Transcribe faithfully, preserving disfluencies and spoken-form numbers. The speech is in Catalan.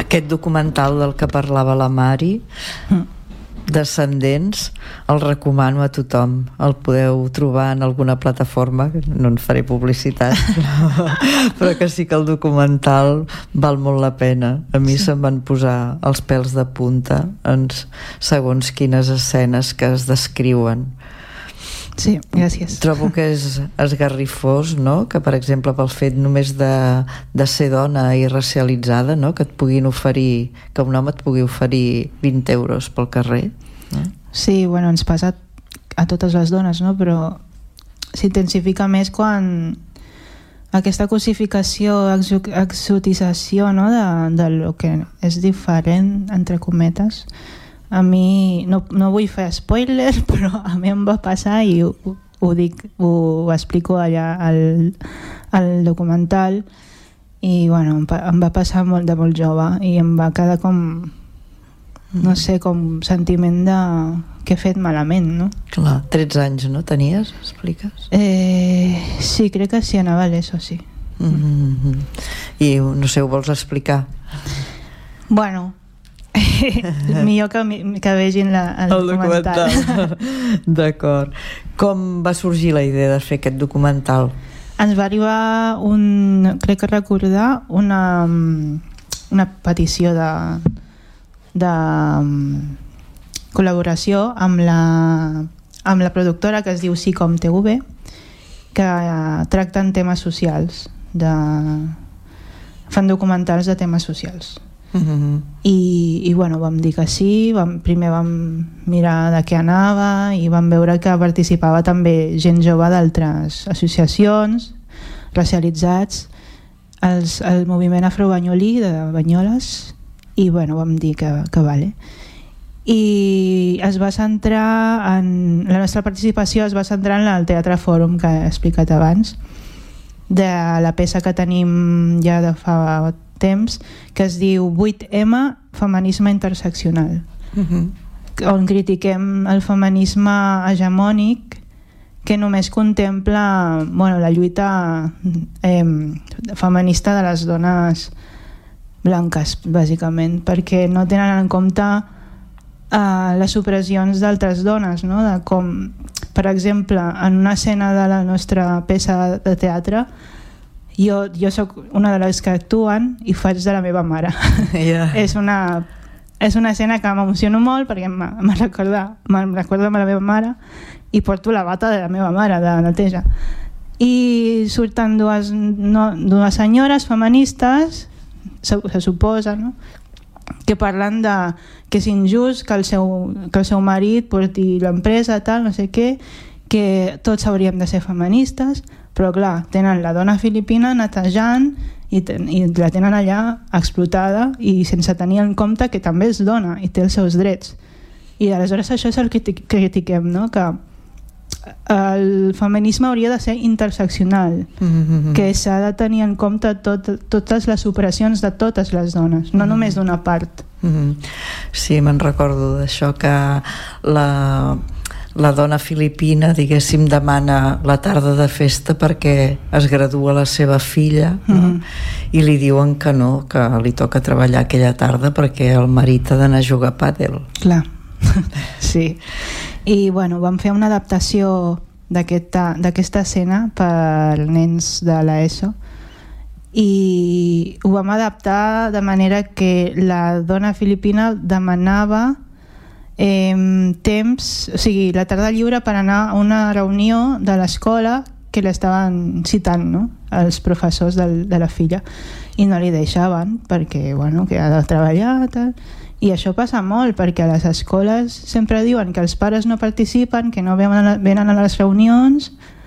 Aquest documental del que parlava la Mari, mm. Descendents, el recomano a tothom. El podeu trobar en alguna plataforma, no en faré publicitat, però, però que sí que el documental val molt la pena. A mi sí. Se'm van posar els pèls de punta en segons quines escenes que es descriuen. Sí, gràcies. Trobo que és esgarrifós, no? Que per exemple pel fet només de, de ser dona i racialitzada, no? Que et puguin oferir, que un home et pugui oferir vint euros pel carrer, no? Sí, bueno, ens passa a totes les dones, no? Però s'intensifica més quan aquesta cosificació, exotització, no? de, de lo que és diferent, entre cometes. A mi, no, no vull fer spoiler, però a mi em va passar i ho, ho dic, ho explico allà al, al documental, i bueno, em, em va passar molt, de molt jove, i em va quedar com, no sé, com sentiment de que he fet malament, no? Clar, tretze anys, no? Tenies, expliques? Eh, sí, crec que sí, anava a l'ESO, sí. Mm-hmm. I no sé, ho vols explicar? Bueno, millor que, que vegin la, el, el documental, documental. D'acord. Com va sorgir la idea de fer aquest documental? Ens va arribar un, crec que recordar una, una petició de, de col·laboració amb la, amb la productora que es diu SICOM T V, que tracten temes socials, de, fan documentals de temes socials. Uh-huh. I, i bueno, vam dir que sí, vam, primer vam mirar de què anava i vam veure que participava també gent jove d'altres associacions, racialitzats, els, el moviment afrobanyolí de Banyoles, i bueno, vam dir que, que vale. I es va centrar en, la nostra participació es va centrar en el Teatre Fòrum que he explicat abans, de la peça que tenim ja de fa temps, que es diu vuit ema, feminisme interseccional, uh-huh. on critiquem el feminisme hegemònic que només contempla, bueno, la lluita eh, feminista de les dones blanques, bàsicament, perquè no tenen en compte eh, les opressions d'altres dones, no? De com, per exemple, en una escena de la nostra peça de teatre, Jo, jo soc una de les que actuen i faig de la meva mare. Yeah. és, una, és una escena que m'emociono molt perquè me, me recorda, me recorda la meva mare i porto la bata de la meva mare, de neteja. I surten dues, no, dues senyores feministes, se, se suposa, no? Que parlen de que és injust que el seu, que el seu marit porti l'empresa, tal, no sé què, que tots hauríem de ser feministes, però clar, tenen la dona filipina netejant i, ten, i la tenen allà explotada i sense tenir en compte que també és dona i té els seus drets. I aleshores això és el que critiquem, no? Que el feminisme hauria de ser interseccional, mm-hmm. que s'ha de tenir en compte tot, totes les opressions de totes les dones, no mm-hmm. només d'una part. Mm-hmm. Sí, me'n recordo d'això, que la... la dona filipina, diguéssim, demana la tarda de festa perquè es gradua la seva filla, no? Mm. I li diuen que no, que li toca treballar aquella tarda perquè el marit ha d'anar a jugar a pàdel. Clar, sí. I bueno, vam fer una adaptació d'aquesta d'aquesta escena per nens de l'ESO i ho vam adaptar de manera que la dona filipina demanava Eh, temps, o sigui, la tarda lliure per anar a una reunió de l'escola que l'estaven citant, no? Els professors del, de la filla, i no li deixaven perquè, bueno, que ha de treballar, tal. I això passa molt perquè a les escoles sempre diuen que els pares no participen, que no venen a, venen a les reunions